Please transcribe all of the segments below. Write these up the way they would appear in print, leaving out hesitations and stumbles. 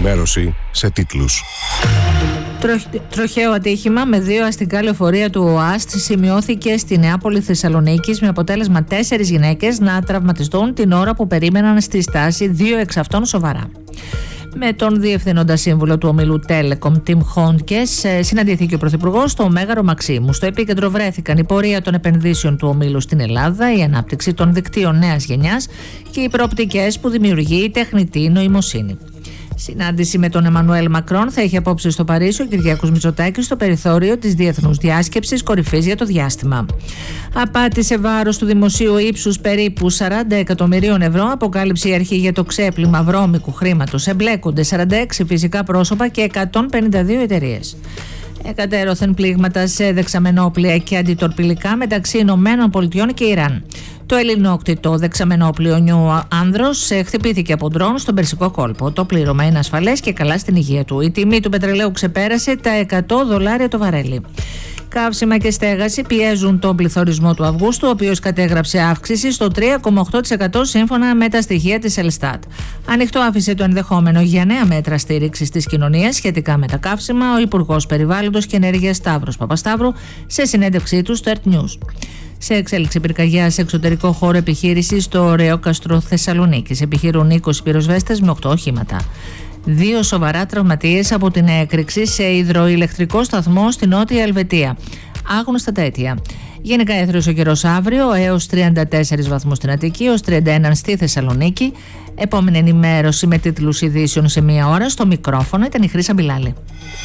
Ενημέρωση σε τίτλους. Τροχαίο ατύχημα με 2 αστικά λεωφορεία του ΟΑΣΤ σημειώθηκε στη Νεάπολη Θεσσαλονίκης, με αποτέλεσμα 4 γυναίκες να τραυματιστούν την ώρα που περίμεναν στη στάση, 2 εξ αυτών σοβαρά. Με τον Διευθύνοντα Σύμβουλο του ομίλου Telecom, Tim Χόντκες, συναντήθηκε ο Πρωθυπουργός στο Μέγαρο Μαξίμου. Στο επίκεντρο βρέθηκαν η πορεία των επενδύσεων του ομίλου στην Ελλάδα, η ανάπτυξη των δικτύων νέας γενιάς και οι προοπτικές που δημιουργεί η τεχνητή νοημοσύνη. Συνάντηση με τον Εμμανουέλ Μακρόν θα έχει απόψε στο Παρίσι ο Κυριάκος Μητσοτάκης στο περιθώριο της Διεθνούς Διάσκεψης Κορυφής για το Διάστημα. Απάτη σε βάρος του δημοσίου ύψους περίπου 40 εκατομμυρίων ευρώ, αποκάλυψε η αρχή για το ξέπλυμα βρώμικου χρήματος. Εμπλέκονται 46 φυσικά πρόσωπα και 152 εταιρείες. Εκατέρωθεν πλήγματα σε δεξαμενόπλια και αντιτορπιλικά μεταξύ Ηνωμένων Πολιτειών και Ιράν. Το ελληνόκτητο δεξαμενόπλιο Νιου Άνδρος χτυπήθηκε από ντρόν στον Περσικό κόλπο. Το πλήρωμα είναι ασφαλές και καλά στην υγεία του. Η τιμή του πετρελαίου ξεπέρασε τα $100 το βαρέλι. Καύσιμα και στέγαση πιέζουν τον πληθωρισμό του Αυγούστου, ο οποίος κατέγραψε αύξηση στο 3,8% σύμφωνα με τα στοιχεία της Ελστάτ. Ανοιχτό άφησε το ενδεχόμενο για νέα μέτρα στήριξης της κοινωνίας σχετικά με τα καύσιμα ο Υπουργός Περιβάλλοντος και Ενέργειας Σταύρος Παπασταύρου σε συνέντευξή του στο Earth News. Σε εξέλιξη πυρκαγιά σε εξωτερικό χώρο επιχείρησης στο Ρεόκαστρο Θεσσαλονίκης. Επιχειρούν 20 πυροσβέστες με 8 οχήματα. 2 σοβαρά τραυματίες από την έκρηξη σε υδροηλεκτρικό σταθμό στη Νότια Ελβετία. Άγνωστα τα αίτια. Γενικά έθριος ο καιρός αύριο, έως 34 βαθμούς στην Αττική, έως 31 στη Θεσσαλονίκη. Επόμενη ενημέρωση με τίτλους ειδήσεων σε 1 ώρα. Στο μικρόφωνο ήταν η Χρύσα Μπιλάλη.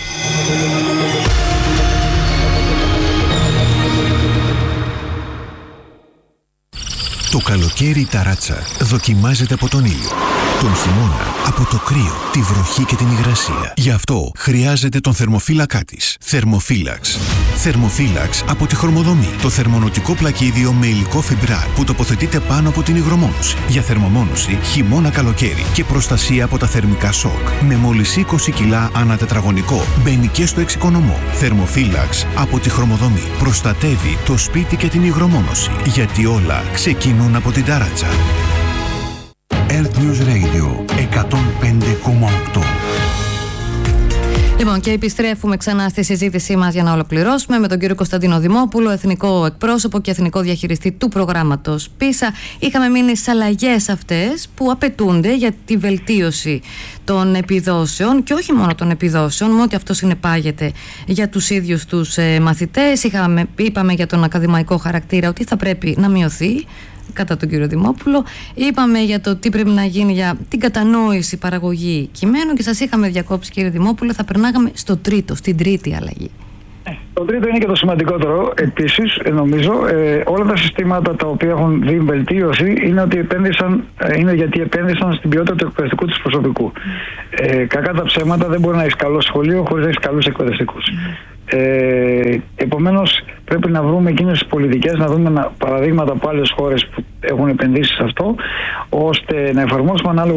Το καλοκαίρι η ταράτσα δοκιμάζεται από τον ήλιο. Τον χειμώνα από το κρύο, τη βροχή και την υγρασία. Γι' αυτό χρειάζεται τον θερμοφύλακά της. Θερμοφύλαξ. Θερμοφύλαξ από τη Χρωμοδομή. Το θερμονοτικό πλακίδιο με υλικό φιμπράρ που τοποθετείται πάνω από την υγρομόνωση. Για θερμομόνωση χειμώνα-καλοκαίρι και προστασία από τα θερμικά σοκ. Με μόλις 20 κιλά ανά τετραγωνικό. Μπαίνει και στο εξοικονομό. Θερμοφύλαξ από τη Χρωμοδομή. Προστατεύει το σπίτι και την υγρομόνωση. Γιατί όλα ξεκινούν από την ταράτσα. Earth News Radio 105,8. Λοιπόν, και επιστρέφουμε ξανά στη συζήτησή μας για να ολοκληρώσουμε με τον κύριο Κωνσταντίνο Δημόπουλο, εθνικό εκπρόσωπο και εθνικό διαχειριστή του προγράμματος PISA. Είχαμε μείνει στις αλλαγές αυτές που απαιτούνται για τη βελτίωση των επιδόσεων και όχι μόνο των επιδόσεων, με ό,τι αυτό συνεπάγεται για τους ίδιους τους μαθητές. Είπαμε για τον ακαδημαϊκό χαρακτήρα ότι θα πρέπει να μειωθεί κατά τον κύριο Δημόπουλο. Είπαμε για το τι πρέπει να γίνει για την κατανόηση παραγωγή κειμένου και σας είχαμε διακόψει, κύριε Δημόπουλο. Θα περνάγαμε στην τρίτη αλλαγή. Το τρίτο είναι και το σημαντικότερο. Επίσης, νομίζω, όλα τα συστήματα τα οποία έχουν δει βελτίωση είναι γιατί επένδυσαν στην ποιότητα του εκπαιδευτικού τους προσωπικού. Κακά τα ψέματα, δεν μπορεί να έχεις καλό σχολείο χωρίς να έχεις καλούς εκπαιδευτικούς. Επομένως, πρέπει να βρούμε εκείνες τις πολιτικές, να δούμε παραδείγματα από άλλες χώρες που έχουν επενδύσει σε αυτό, ώστε να εφαρμόσουμε ανάλογα